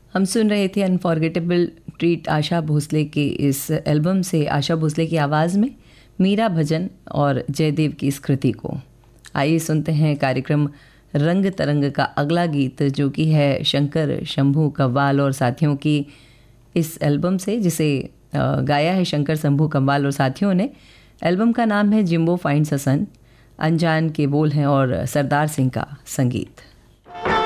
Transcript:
हम सुन रहे थे अनफॉरगेटेबल ट्रीट आशा भोसले के इस एल्बम से आशा भोसले की आवाज़ में मीरा भजन और जयदेव की इस कृति को। आइए सुनते हैं कार्यक्रम रंग तरंग का अगला गीत, जो कि है शंकर शंभू कव्वाल और साथियों की इस एल्बम से, जिसे गाया है शंकर शंभू कव्वाल और साथियों ने। एल्बम का नाम है जिम्बो फाइंड्स अ सन। अनजान के बोल हैं और सरदार सिंह का संगीत।